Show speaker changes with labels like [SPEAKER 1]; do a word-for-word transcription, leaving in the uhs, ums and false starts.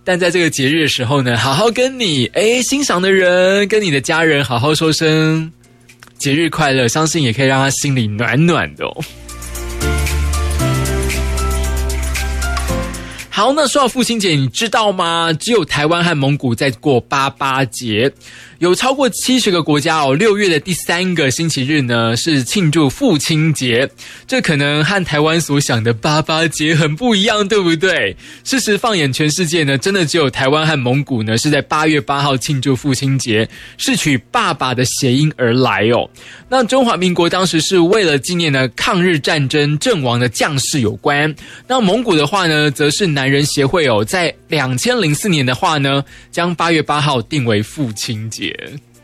[SPEAKER 1] 但在这个节日的时候呢，好好跟你诶欣赏的人，跟你的家人好好说声节日快乐，相信也可以让他心里暖暖的哦。好，那说到父亲节，你知道吗？只有台湾和蒙古在过八八节，有超过七十个国家哦。六月的第三个星期日呢，是庆祝父亲节。这可能和台湾所想的八八节很不一样，对不对？事实放眼全世界呢，真的只有台湾和蒙古呢是在八月八号庆祝父亲节，是取爸爸的谐音而来哦。那中华民国当时是为了纪念呢抗日战争阵亡的将士有关。那蒙古的话呢，则是男人协会哦，在两千零四年的话呢，将八月八号定为父亲节。